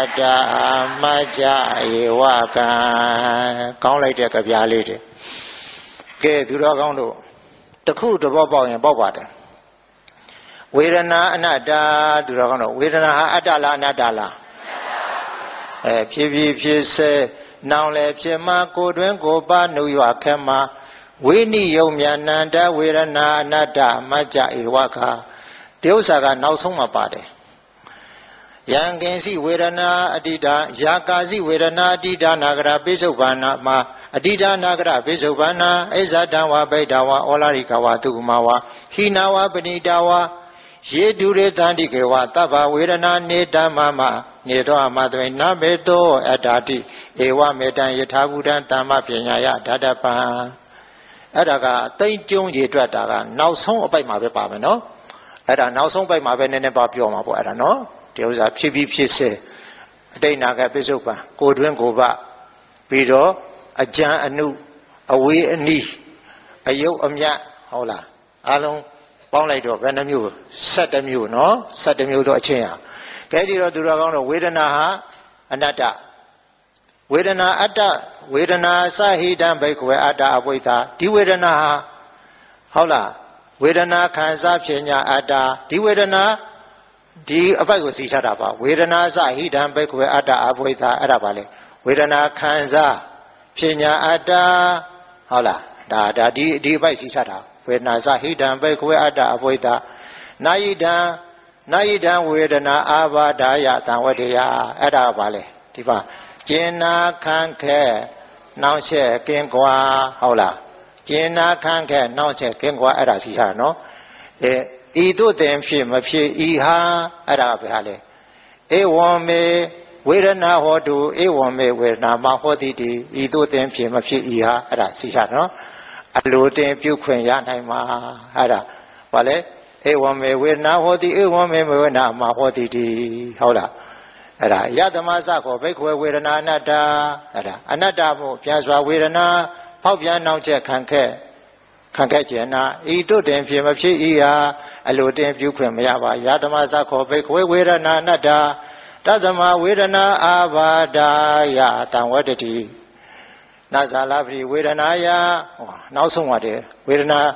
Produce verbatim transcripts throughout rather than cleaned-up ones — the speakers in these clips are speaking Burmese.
တ္တမัจจဧဝကံကောင်းလိုက်တဲ့ကြပြားလေးတွေကဲသူတော်ကောင်းတို့တခုတဘောပေါက်ရင်ပေါက်ပါတယ်ဝေဒနာအနတ္တသူတော်ကောင်းတို့ဝေဒနာဟာအတ္တလားအနတ္တလားအဲဖြစ်ဖြစ်ဖြစ်စေနောင်လေဖြစ်မှာကိုတွင်ကိုပါနှုတ်ရွာခဲမှာဝိနိယုံမြနန္တဝေဒနာအနတ္တမัจจဧဝကဒီဥစ္စာကနောက်ဆုံးမှပါတယ်ယံကင်စီဝေဒနာအတ္တိတယာကာစီဝေဒနာအတ္တိတနာဂရပိစုပ္ပန္နမှာအတ္တိတနာဂရပိစုပ္ပန္နအိဇဒံဝဗိဒဝဩလာရိကဝသုမဝဟိနာဝပဏိတဝယေတုရေတန္တိကေဝတဗ္ဗဝေဒနာနေတမမနေသောမသွေနဘေတောအတ္တာတိဧဝမေတံယထာဘူတံတမ္မပညာယဓာတပံအဲ့ဒါကတိတ်ကျုံရေတွက်တာကနောက်ဆုံးအပိုက်မှာပဲပါမယ်နော်အဲ့ဒါနောက်ဆုံးပိုက်မှာပဲနည်းနည်းပါပြောမှာပေါ့အဲ့ဒါနော်ဒီဥစ္စာဖြစ်ပြီးဖြစ်စေအတိတ်နာကပိစုပ္ပံကိုတွင်ကိုပပြီးတော့အကြံအနုအဝေးအနီးအယုတ်အမြတ်ဟုတ်လားအားလုံးပေါင်းလိုက်တော့ဘယ်နှမျိုး၁၁မျိုးနော်၁၁မျိုးတော့အချင်းဟာကဲဒီတော့သူတော်ကောင်းတော့ဝေဒနာဟာအနတ္တဝေဒနာအတ္တဝေဒနာသဟိတံဘိက္ခဝေအတ္တအဝိသဒီဝေဒနာဟာဟုတ်လားဝေဒနာခံစားဖြစ်ညာအတ္တဒီဝေဒနာဒီအပိုက်ကိုစီထားတာပါဝေဒနာသဟိတံဘိက္ခဝေအတ္တအဝိသအဲ့ဒါပါလေဝေဒနာခံစားဖြစ်ညာအတ္တဟုတ်လားဒါဒါဒီဒီအပိုက်စီထားတာဝေဒနာသဟိတံဘိက္ခဝေအတ္တအဝိသနာယိတံနာယိတံဝေဒနာအာဘာဒာယတံဝတ္တယအဲ့ဒါပါလေဒီပါကျင်နာခံခဲနှောင့်ရှက်ကင်းကွာဟုတ်လားကျင်နာခံခဲနှောင့်ရှက်ကင်းကွာအဲ့ဒါစီထားနော်အဲဤသို့တင်ဖြစ်မဖြစ်ဤဟာအဲ့ဒါပဲဟာလေဧဝံမေဝေဒနာဟောတုဧဝံမေဝေဒနာမဟောတိတိဤသို့တင်ဖြစ်မဖြစ်ဤဟာအဲ့ဒါစီထားနော်အလိုတင်ပြုခွင့်ရနိုင်မှာအဲ့ဒါဘာလဲဧဝံမေဝေဒနာဟောတိဧဝံမေဝေဒနာမဟောတိတိဟုတ်လားအဲ့ဒါယတမသခောဘိက္ခဝေဝေဒနာအနတ္တအဲ့ဒါအနတ္တမို့ပြန်စွာဝေဒနာဖောက်ပြန်နှောင့်ချက်ခံခဲ့ခံခဲ့ကျင်နာဤတို့တင်ဖြစ်မဖြစ်ဤဟာအလိုတင်ပြုခွင့်မရပါယတမသခောဘိက္ခဝေဝေဒနာအနတ္တတသမဝေဒနာအာဘာဒာယတံဝတ္တတိနာဇာလပရိဝေဒနာယဟောနောက်ဆုံးပါတယ်ဝေဒနာ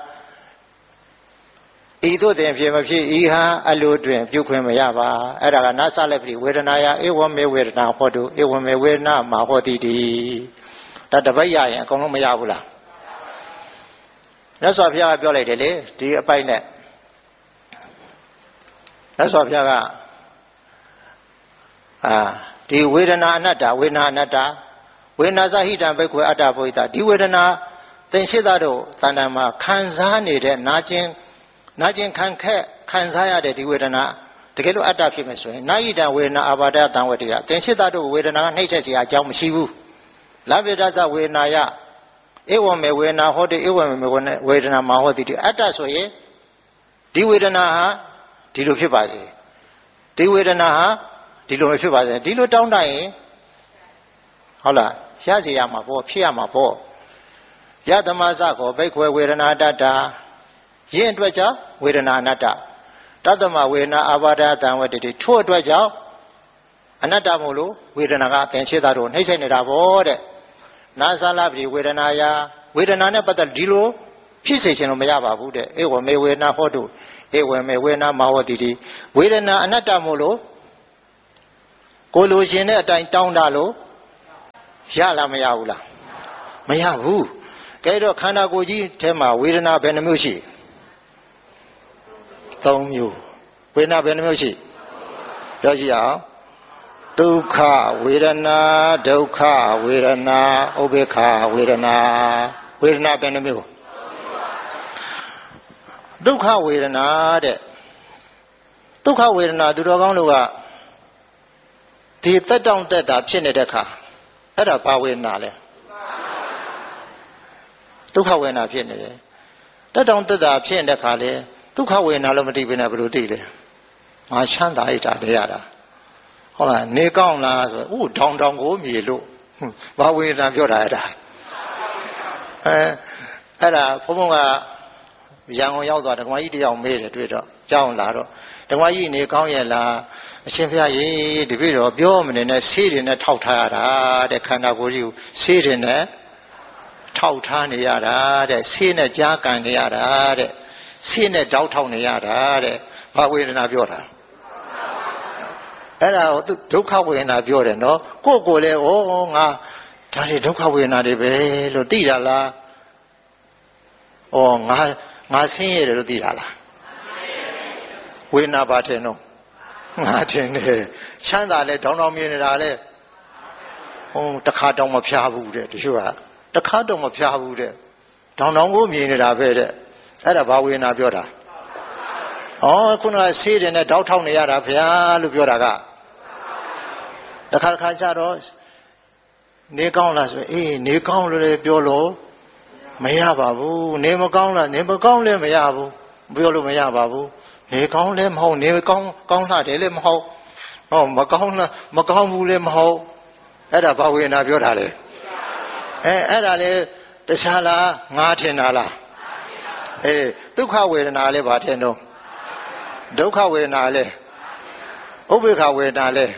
ဤသို့တင်ဖြစ်မဖြစ်ဤဟာအလိုတွင်ပြုခွင့်မရပါအဲ့ဒါကနာသလည်းပြီဝေဒနာယဧဝမေဝေဒနာဟောတုဧဝမေဝေဒနာမဟောတိတိဒါတပတ်ရရင်အကုန်လုံးမရဘူးလားမြတ်စွာဘုရားကပြောလိုက်တယ်လေဒီအပိုက်နဲ့မြတ်စွာဘုရားကအာဒီဝေဒနာအနတ္တဝေဒနာအနတ္တဝေဒနာသဟိတံဘိက္ခဝေအတ္တဘုဒ္ဓဒီဝေဒနာသင်္ရှိသတို့တဏ္ဍာမှာခံစားနေတဲ့နာကျင်နာကျင်ခံခက်ခံစားရတဲ့ဒီဝေဒနာတကယ်လို့အတ္တဖြစ်မယ်ဆိုရင်နာယိတံဝေဒနာအာဘာဒတံဝတ္တိယသင်္ရှိသတို့ဝေဒနာကနှိမ့်ဆက်စရာအကြောင်းမရှိဘူးလဗ္ဗေဒသဝေဒနာယဧဝမေဝေဒနာဟောတိဧဝမေဝေဒနာမဟောတိအတ္တဆိုရင်ဒီဝေဒနာဟာဒီလိုဖြစ်ပါစေဒီဝေဒနာဟာဒီလိုမဖြစ်ပါစေဒီလိုတောင်းတရင်ဟုတ်လားရစေရမှာပေါ့ဖြစ်ရမှာပေါ့ယသမသခောဘိက္ခဝေဝေဒနာတတ္တယင်းအတွက်ကြောင့်ဝေဒနာအနတ္တတတ္တမဝေဒနာအာဘာဒတံဝတ္တိထို့အတွက်ကြောင့်အနတ္တမို့လို့ဝေဒနာကသင်္ချေတာတို့နှိမ့်ဆက်နေတာပေါ့တဲ့နာသလပတိဝေဒနာယဝေဒနာနဲ့ပတ်သက်ဒီလိုဖြစ်စေချင်လို့မရပါဘူးတဲ့ဧဝမေဝေဒနာဟောတုဧဝမေဝေဒနာမဟောတိတိဝေဒနာအနတ္တမို့လို့ကိုလိုရှင်တဲ့အတိုင်းတောင်းတာလို့ရလားမရဘူးလားမရဘူးကဲတော့ခန္ဓာကိုယ်ကြီးထဲမှာဝေဒနာဘယ်နှမျိုးရှိသုံးမျိုးဝေဒနာဘယ်နှမျိုးရှိပြောကြည့်အောင်ဒုက္ခဝေဒနာဒုက္ခဝေဒနာဥပေက္ခဝေဒနာဝေဒနာဘယ်နှမျိုးဒုက္ခဝေဒနာတဲ့ဒုက္ခဝေဒနာသူတော်ကောင်းတို့ကဒီတက်တောင့်တက်တာဖြစ်နေတဲ့ခါအဲ့ဒါဘာဝေဒနာလဲဒုက္ခဝေဒနာဖြစ်နေတယ်တက်တောင့်တက်တာဖြစ်နေတဲ့ခါလေဒုက္ခဝေဒနာလို့မသိဘဲနဲ့ဘယ်လိုသိလဲငါချမ်းသာရတာလေရတာဟုတ်လားနေကောင်းလားဆိုဥထောင်ထောင်ကိုမြေလို့ဘာဝေဒနာပြောတာအဲ့ဒါအဲအဲ့ဒါဘုံဘုံကရန်ကုန်ရောက်သွားဓမ္မကြီးတယောက်မေးတယ်တွေ့တော့ကြောင်းလာတော့ဓမ္မကြီးနေကောင်းရဲ့လားအရှင်ဘုရားရေတပည့်တော်ပြောမနေနဲ့ဆေးတွေနဲ့ထောက်ထားရတာတဲ့ခန္ဓာကိုယ်ကြီးကိုဆေးတွေနဲ့ထောက်ထားနေရတာတဲ့ဆေးနဲ့ကြားကန်နေရတာတဲ့ဆေးနဲ့တောက်ထောက်နေရတာတဲ့ဘာဝေဒနာပြောတာအဲ့ဒါကိုသူဒုက္ခဝေဒနာပြောတယ်နော်ကိုယ့်ကိုယ်လည်းဩငါဒါတွေဒုက္ခဝေဒနာတွေပဲလို့သိတာလားဩငါငါဆင်းရဲတယ်လို့သိတာလားဝေဒနာပါထင်တော့ငါထင်တယ်ချမ်းသာလဲတောင်းတောင်းမြင်နေတာလဲဟိုတခါတောင်မဖျားဘူးတဲ့တချို့ကတခါတောင်မဖျားဘူးတဲ့တောင်းတောင်ကိုမြင်နေတာပဲတဲ့အဲ့ဒါဘာဝေဒနာပြောတာဩခုနကဆေးတယ်နဲ့တောက်ထောက်နေရတာဗျာလို့ပြောတာကတခါတခါကျတော့နေကောင်းလားဆိုအေးနေကောင်းလို့လည်းပြောလို့မရပါဘူးနေမကောင်းလားနေမကောင်းလည်းမရဘူးပြောလို့မရပါဘူးနေကောင်းလည်းမဟုတ်နေကောင်းကောင်းလာတယ်လည်းမဟုတ်ဟောမကောင်းလားမကောင်းဘူးလည်းမဟုတ်အဲ့ဒါဘာဝေဒနာပြောတာလဲအဲအဲ့ဒါလေတခြားလားငါထင်တာလားအေးဒုက္ခဝေဒနာလည်းဘာထင်တော့ဒုက္ခဝေဒနာလည်းဥပေက္ခဝေဒနာလည်း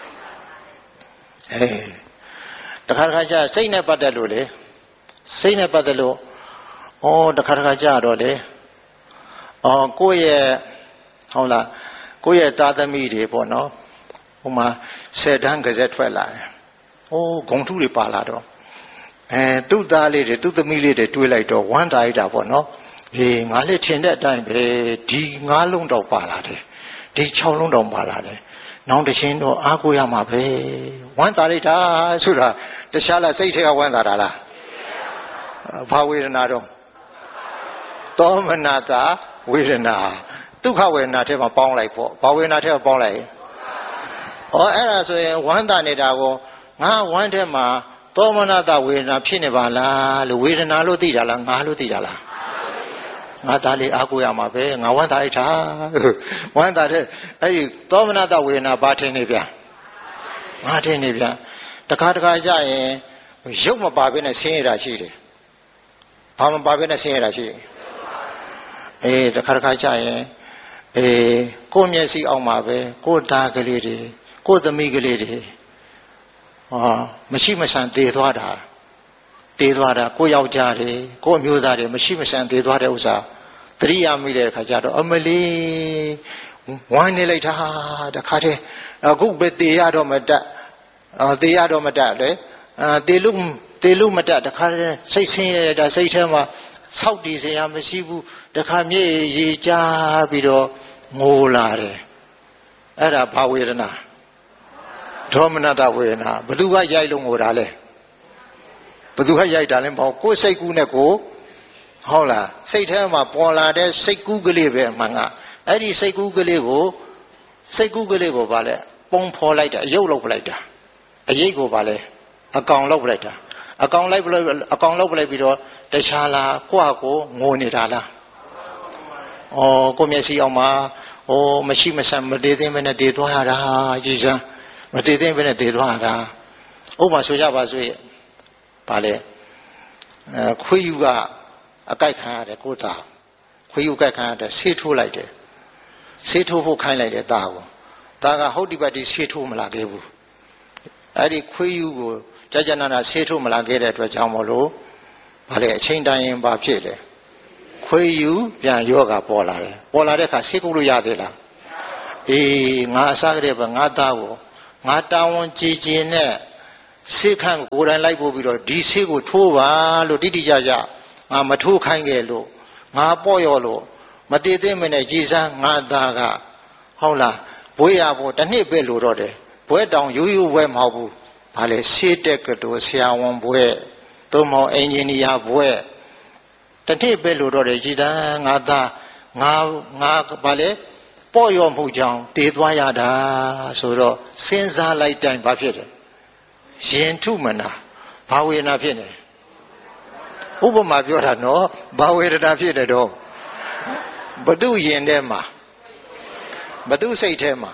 အေးတခါတခါကျစိတ်နဲ့ပတ်သက်လို့လေစိတ်နဲ့ပတ်သက်လို့ဩတခါတခါကျတော့လေဩကိုယ့်ရဲ့ဟုတ်လားကိုယ့်ရဲ့သားသမီးတွေပေါ့နော်ဟိုမှာဆယ်တန်းကစက်ထွက်လာတယ်ဩဂုံထုတွေပါလာတော့အဲသူ့သားလေးတွေသူ့သမီးလေးတွေတွေးလိုက်တော့ဝမ်းတာရတာပေါ့နော်အေးငါလည်းထင်တဲ့အတိုင်းပဲဒီငါးလုံးတော့ပါလာတယ်ဒီခြောက်လုံးတော့ပါလာတယ်နောင်တခြင်းတော့အားကိုးရမှာပဲဝမ်းတာရတာဆိုတာတခြားလားစိတ်ထဲကဝမ်းတာတာလားဘာဝေဒနာတော့သောမနတာဝေဒနာဒုက္ခဝေဒနာထဲမှာပေါင်းလိုက်ပေါ့ဘာဝေဒနာထဲမှာပေါင်းလိုက်ဩအဲ့ဒါဆိုရင်ဝမ်းတာနေတာကိုငါဝမ်းထဲမှာသောမနတာဝေဒနာဖြစ်နေပါလားလို့ဝေဒနာလို့သိတာလားငါလို့သိတာလားငါသားလေးအားကိုးရမှာပဲငါဝမ်းသာလိုက်တာဝမ်းသာတဲ့အဲ့ဒီသောမနတဝေဒနာဘာထင်နေဗျာငါထင်နေဗျာတခါတခါကြရင်ရုပ်မပါဘဲနဲ့ဆင်းရဲတာရှိတယ်ဘာမပါဘဲနဲ့ဆင်းရဲတာရှိတယ်အေးတခါတခါကြရင်အေးကိုယ်မျက်စိအောက်မှာပဲကိုယ်သားကလေးတွေကိုယ်သမီးကလေးတွေဟာမရှိမဆန်တည်သွားတာတည်သွားတာကိုယောက်ျားတွေကိုအမျိုးသားတွေမရှိမဆန်တည်သွားတဲ့ဥစ္စာသတိရမိတဲ့အခါကျတော့အမလီဝိုင်းနေလိုက်တာတခါတည်းအခုပဲတည်ရတော့မတတ်တည်ရတော့မတတ်လေတည်လို့တည်လို့မတတ်တခါတည်းစိတ်ဆင်းရဲတာစိတ်ထဲမှာဆောက်တည်စရာမရှိဘူးတခါမြေရေချပြီးတော့ငိုလာတယ်အဲ့ဒါဘာဝေဒနာဒေါမနတဝေဒနာဘယ်သူကရိုက်လို့ငိုတာလဲဘယ်သူကရိုက်တာလဲမဟုတ်ကိုယ်စိတ်ကူးနဲ့ကိုဟုတ်လားစိတ်ထဲမှာပေါ်လာတဲ့စိတ်ကူးကလေးပဲအမှန်ကအဲ့ဒီစိတ်ကူးကလေးကိုစိတ်ကူးကလေးကိုဗာလဲပုံဖော်လိုက်တာအယုတ်လောက်ပလိုက်တာအရေးကိုဗာလဲအကောင်လောက်ပလိုက်တာအကောင်လိုက်ပလိုက်အကောင်လောက်ပလိုက်ပြီးတော့တခြားလားကိုယ့်ကိုငိုနေတာလားဩကိုမျက်စိအောင်မှာဩမရှိမဆန်မတည်သိမ့်မနဲ့တည်သွားရတာကြည်စမ်းမတည်သိမ့်မနဲ့တည်သွားရတာဥပမာဆိုကြပါစို့ဗာလဲအဲခွေးယူကအကြိုက်ခံရတယ်ကိုသားခွေးယူကြိုက်ခံရတယ်ဆေးထိုးလိုက်တယ်ဆေးထိုးဖို့ခိုင်းလိုက်တယ်သားကိုသားကဟုတ်ဒီပတ်ဒီဆေးထိုးမလာခဲ့ဘူးအဲ့ဒီခွေးယူကိုကြာကြာနာနာဆေးထိုးမလာခဲ့တဲ့အတွက်ကြောင့်မလို့ဗာလဲအချိန်တိုင်းရင်ဘာဖြစ်လဲခွေးယူပြန်ယောဂပေါ်လာတယ်ပေါ်လာတဲ့အခါဆေးကုလို့ရသေးလားအေးငါအစားကလေးပဲငါသားကိုငါတာဝန်ကြည်ကြည်နဲ့ဆေးခန့်ကိုယ်တိုင်လိုက်ပို့ပြီးတော့ဒီဆေးကိုထိုးပါလို့တိတိကျကျငါမထိုးခိုင်းခဲ့လို့ငါပေါ့ရော်လို့မတည်သိမနဲ့ကြည်စမ်းငါသားကဟုတ်လားဘွေးရဖို့တစ်နှစ်ပဲလို့တော့တယ်ဘွဲတောင်ရိုးရိုးဘွဲမဟုတ်ဘူးဘာလဲဆေးတက်ကတော်ဆရာဝန်ဘွဲသို့မဟုတ်အင်ဂျင်နီယာဘွဲတစ်နှစ်ပဲလို့တော့တယ်ကြည်စမ်းငါသားငါငါဘာလဲပေါ့ရော်မှုကြောင့်တည်သွားရတာဆိုတော့စဉ်းစားလိုက်တိုင်းဘာဖြစ်တယ်ရင်ထုမနာဘာဝေဒနာဖြစ်နေဥပမာပြောတာနော်ဘာဝေဒနာဖြစ်တယ်တော့ဘတုရင်ထဲမှာဘတုစိတ်ထဲမှာ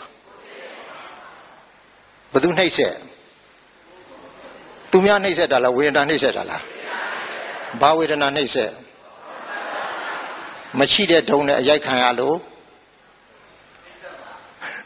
ဘတုနှိမ့်ဆက်သူများနှိမ့်ဆက်တာလားဝေဒနာနှိမ့်ဆက်တာလားဘာဝေဒနာနှိမ့်ဆက်မရှိတဲ့ဒုံနဲ့အရိုက်ခံရလို့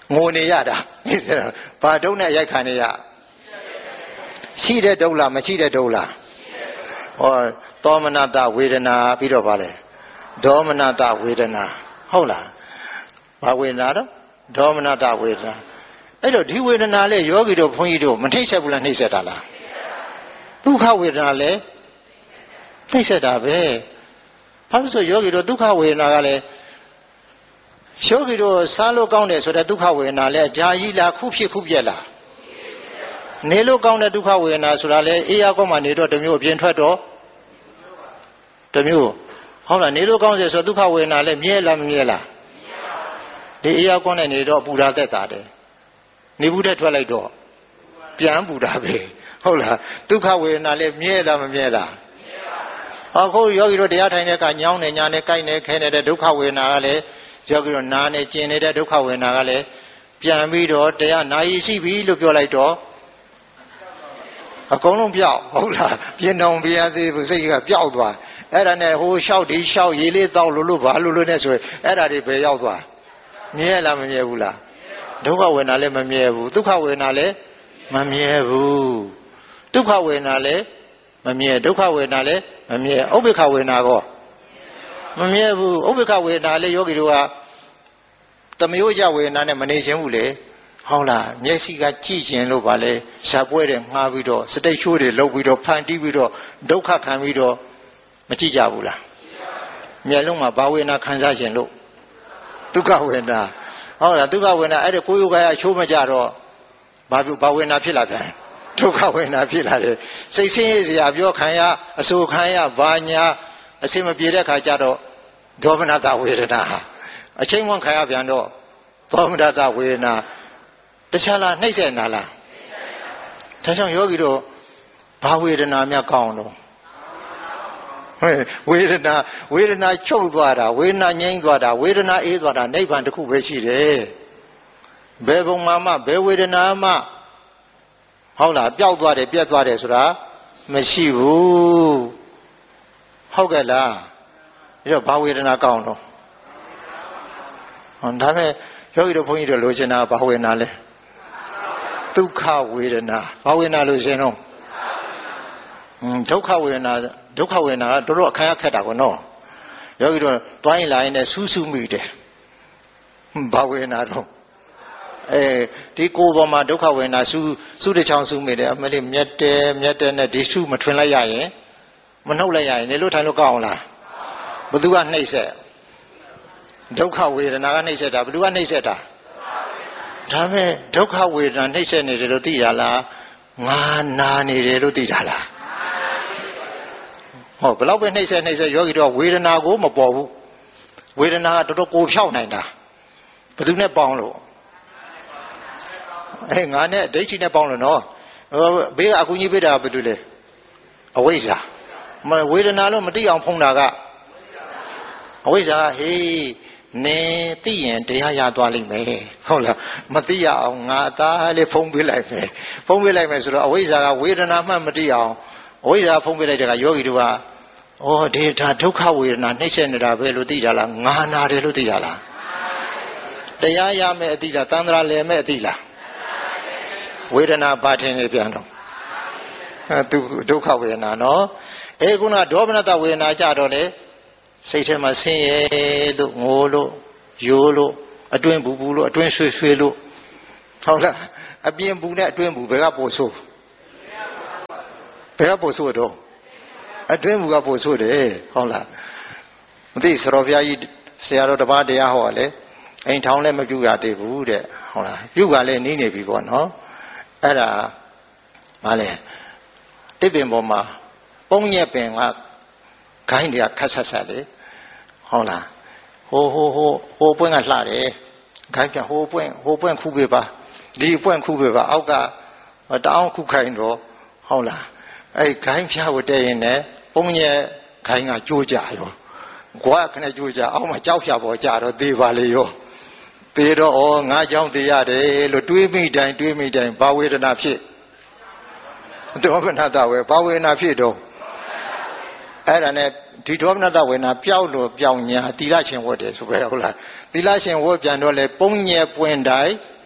ငိုနေရတာဘာဒုက္ခနဲ့ရိုက်ခံနေရရှိတဲ့ဒုက္ခလားမရှိတဲ့ဒုက္ခလားဟောသောမနတဝေဒနာပြီးတော့ဗာလဲဒေါမနတဝေဒနာဟုတ်လားဘာဝေဒနာတော့ဒေါမနတဝေဒနာအဲ့တော့ဒီဝေဒနာလေယောဂီတို့ဘုန်းကြီးတို့မနှိမ့်ဆက်ဘူးလားနှိမ့်ဆက်တာလားဒုက္ခဝေဒနာလေနှိမ့်ဆက်တာပဲဘာလို့ဆိုယောဂီတို့ဒုက္ခဝေဒနာကလည်းယောဂီတို့စားလို့ကောင်းတယ်ဆိုတဲ့ဒုက္ခဝေဒနာလဲဂျာကြီးလားခုဖြစ်ခုပြက်လားနေလို့ကောင်းတဲ့ဒုက္ခဝေဒနာဆိုတာလဲအေးရကောင်းမှနေတော့တစ်မျိုးအပြင်ထွက်တော့တစ်မျိုးဟုတ်လားနေလို့ကောင်းစေဆိုဒုက္ခဝေဒနာလဲမြဲလားမမြဲလားဒီအေးရကောင်းတဲ့နေတော့ပူတာသက်တာတယ်နေဘူးတဲ့ထွက်လိုက်တော့ပြန်ပူတာပဲဟုတ်လားဒုက္ခဝေဒနာလဲမြဲလားမမြဲလားအခုယောဂီတို့တရားထိုင်တဲ့အခါညောင်းနေညာနေကိုက်နေခဲနေတဲ့ဒုက္ခဝေဒနာကလည်းယောဂီတို့နာနေကျင်နေတဲ့ဒုက္ခဝေဒနာကလည်းပြန်ပြီးတော့တရားနာရည်ရှိပြီလို့ပြောလိုက်တော့အကုန်လုံးပြောက်ဟုတ်လားပြင်းတောင်ပြရသေးဘူးစိတ်ကပျောက်သွားအဲ့ဒါနဲ့ဟိုလျှောက်ဒီလျှောက်ရေလေးတောက်လို့လို့ဘာလို့လို့နဲ့ဆိုရင်အဲ့ဒါတွေပဲရောက်သွားမြဲလားမမြဲဘူးလားဒုက္ခဝေဒနာလည်းမမြဲဘူးဒုက္ခဝေဒနာလည်းမမြဲဘူးဒုက္ခဝေဒနာလည်းမမြဲဒုက္ခဝေဒနာလည်းမမြဲဥပ္ပခဝေဒနာကောမမြဲဘူးဥပ္ပခဝေဒနာလည်းယောဂီတို့ကတမျိုးကြဝေဒနာနဲ့မနေခြင်းဘူးလေဟုတ်လားမျက်စိကကြည့်ခြင်းလို့ပါလေဇာပွဲတွေငှားပြီးတော့စတိတ်ချိုးတွေလှုပ်ပြီးတော့ဖန်တီးပြီးတော့ဒုက္ခခံပြီးတော့မကြည့်ကြဘူးလားမျက်လုံးမှာဘာဝေဒနာခံစားခြင်းလို့ဒုက္ခဝေဒနာဟုတ်လားဒုက္ခဝေဒနာအဲ့ဒါကိုယ်ယောဂရချိုးမကြတော့ဘာဘာဝေဒနာဖြစ်လာပြန်ဒုက္ခဝေဒနာဖြစ်လာတယ်စိတ်ဆင်းရဲစရာပြောခံရအဆူခံရဘာညာအစင်မပြေတဲ့ခါကျတော့ဒေါမနတဝေဒနာအချိန်ဝန်းခံရပြန်တော့ဒေါမနတဝေဒနာတခြားလားနှိမ့်ဆက်နာလားဒါကြောင့်ယောဂီတို့ဘာဝေဒနာများကောင်းတော့ဝေဒနာဝေဒနာချုပ်သွားတာဝေဒနာငြိမ်းသွားတာဝေဒနာအေးသွားတာနိဗ္ဗာန်တစ်ခုပဲရှိတယ်ဘယ်ဘုံမှာမှဘယ်ဝေဒနာမှဟုတ်လားပျောက်သွားတယ်ပြတ်သွားတယ်ဆိုတာမရှိဘူးဟုတ်ကဲ့လားအဲ့တော့ဘာဝေဒနာကောင်းတော့ဟောဒါမဲ့ယောဂီတို့ဘုန်းကြီးတို့လိုချင်တာဘာဝေဒနာလဲဒုက္ခဝေဒနာဘာဝေဒနာလို့ရှင်တော့ဒုက္ခဝေဒနာဒုက္ခဝေဒနာကတော်တော်အခါခက်တာကောနော်ယောဂီတို့တွိုင်းလာရင်လည်းဆူးဆူးမိတယ်ဘာဝေဒနာတော့အဲဒီကိုယ်ပေါ်မှာဒုက္ခဝေဒနာဆူးဆူးတစ်ချောင်းဆူးမိတယ်အမလေးမြတ်တယ်မြတ်တယ်နဲ့ဒီဆူးမထွင်လိုက်ရရင်မနှုတ်လိုက်ရရင်နေလို့ထိုင်လို့ကောင်းအောင်လားဘသူကနှိပ်ဆက်ဒုက္ခဝေဒနာကနှိပ်ဆက်တာဘသူကနှိပ်ဆက်တာဒါမဲ့ဒုက္ခဝေဒနာနှိပ်ဆက်နေတယ်လို့သိရလားငါနာနေတယ်လို့သိတာလားဟောဘယ်တော့ပဲနှိပ်ဆက်နှိပ်ဆက်ယောဂီတော့ဝေဒနာကိုမပေါ်ဘူးဝေဒနာကတော်တော်ကိုဖြောက်နိုင်တာဘသူနဲ့ပေါင်းလို့အဲငါနဲ့ဒိဋ္ဌိနဲ့ပေါင်းလို့နော်ဘေးကအကူကြီးပေးတာဘာတူလဲအဝိဇ္ဇာဝေဒနာလို့မသိအောင်ဖုံးတာကအဝိဇ္ဇာဟေးနေသိရင်တရားရသွားလိမ့်မယ်ဟုတ်လားမသိရအောင်ငါအသားလေးဖုံးပေးလိုက်မယ်ဖုံးပေးလိုက်မယ်ဆိုတော့အဝိဇ္ဇာကဝေဒနာမှမသိအောင်အဝိဇ္ဇာဖုံးပေးလိုက်တဲ့ကယောဂီတို့ကဩဒေတာဒုက္ခဝေဒနာနှိမ့်ဆက်နေတာပဲလို့သိကြလားငါနာတယ်လို့သိကြလားတရားရမယ်အသိလားတန်ត្រာလည်မယ်အသိလားဝေဒနာဘာထင်နေပြန်တော့အဲသူဒုက္ခဝေဒနာနော်အဲခုနဒေါမနတဝေဒနာကြတော့လေစိတ်ထဲမှာဆင်းရဲလို့ငိုလို့ယိုးလို့အတွင်းဘူးဘူးလို့အတွင်းဆွေးဆွေးလို့ဟုတ်လားအပြင်ဘူးနဲ့အတွင်းဘူးဘယ်ကပို့ဆိုးဘယ်ကပို့ဆိုးတော့အတွင်းဘူးကပို့ဆိုးတယ်ဟုတ်လားမသိဆရာဘုရားကြီးဆရာတော်တပါးတရားဟောလေအိမ်ထောင်လည်းမပြုရတည်ဘူးတဲ့ဟုတ်လားပြုကလည်းနီးနေပြီပေါ့နော်အဲ့ဒါမလဲတစ်ပင်ပေါ်မှာပုံညက်ပင်ကခိုင်းတွေကခတ်ဆက်ဆက်လေဟုတ်လားဟိုဟိုဟိုဟိုပွင့်ကလှတယ်ခိုင်းကဟိုပွင့်ဟိုပွင့်ခုပေးပါဒီပွင့်ခုပေးပါအောက်ကတအောင်ခုခိုင်းတော့ဟုတ်လားအဲ့ခိုင်းဖျားဝတဲ့ရင်လည်းပုံညက်ခိုင်းကကြိုးကြရောကွာခနဲ့ကြိုးကြအောက်မှာကြောက်ဖြာပေါ်ကြတော့သေးပါလေရောသေးတော့ဩငါကြောင့်သေးရတယ်လို့တွေးမိတိုင်းတွေးမိတိုင်းဘာဝေဒနာဖြစ်ဒေါမနတဝေဘာဝေဒနာဖြစ်တော့အဲ့ဒါနဲ့ဒီဒေါမနတဝေဒနာပျောက်လို့ပျောက်ညာသီလရှင်ဝတ်တယ်ဆိုပဲဟုတ်လားသီလရှင်ဝတ်ပြန်တော့လေပုံညက်ပွင့်တိုင်း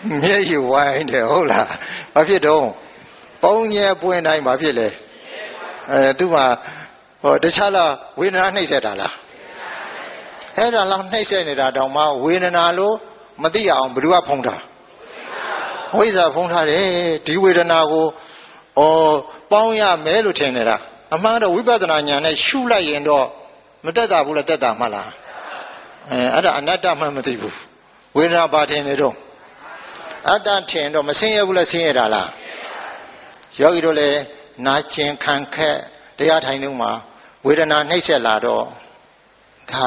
မျက်ရည်ဝိုင်းတယ်ဟုတ်လားဘာဖြစ်တော့ပုံညဲပွင့်တိုင်းဘာဖြစ်လဲအဲသူကဟောတခြားလားဝေဒနာနှိမ့်ဆက်တာလားအဲ့ဒါလောက်နှိမ့်ဆက်နေတာတောင်မှဝေဒနာလို့မသိအောင်ဘယ်သူကဖုံးတာဝိဇ္ဇာဖုံးထားတယ်ဒီဝေဒနာကိုဩပေါင်းရမယ်လို့ထင်နေတာအမှန်တော့ဝိပဿနာဉာဏ်နဲ့ရှုလိုက်ရင်တော့မတက်တာဘူးလားတက်တာမှလားအဲအဲ့ဒါအနတ္တမှမသိဘူးဝေဒနာဘာထင်နေတော့အတ္တထင်တော့မဆင်းရဲဘူးလားဆင်းရဲတာလားယောဂီတို့လည်းနာကျင်ခံခက်တရားထိုင်နေမှာဝေဒနာနှိမ့်ဆက်လာတော့ဒါ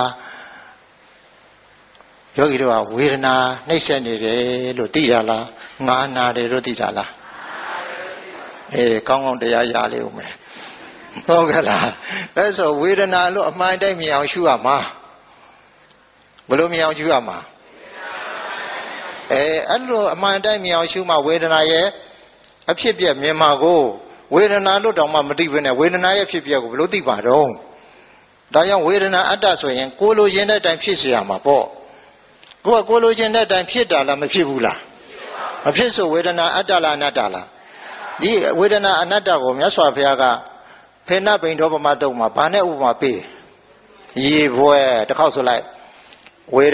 ယောဂီတို့ကဝေဒနာနှိမ့်ဆက်နေတယ်လို့သိတာလားငါနာတယ်လို့သိတာလားအေးကောင်းကောင်းတရားရလေဦးမယ်ဟုတ်ကဲ့လားအဲ့ဆိုဝေဒနာလို့အမှန်တိုင်းမြင်အောင်ရှုရမှာဘယ်လိုမြင်အောင်ရှုရမှာအဲအဲ့လိုအမှန်တိုင်းမြင်အောင်ရှုမှဝေဒနာရဲ့အဖြစ်ပြက်မြင်မှာကိုဝေဒနာလို့တောင်မှမသိဘဲနဲ့ဝေဒနာရဲ့ဖြစ်ပြက်ကိုဘယ်လိုသိပါတော့ဒါကြောင့်ဝေဒနာအတ္တဆိုရင်ကိုလိုချင်တဲ့အတိုင်းဖြစ်စေရမှာပေါ့ကိုကကိုလိုချင်တဲ့အတိုင်းဖြစ်တာလားမဖြစ်ဘူးလားမဖြစ်ဆိုဝေဒနာအတ္တလားအနတ္တလားဒီဝေဒနာအနတ္တကိုမြတ်စွာဘုရားကဖေနဘိန်တော်ပမတုံမှာဘာနဲ့ဥပမာပေးရေဘွဲတစ်ခေါက်ဆိုလိုက်ဝေ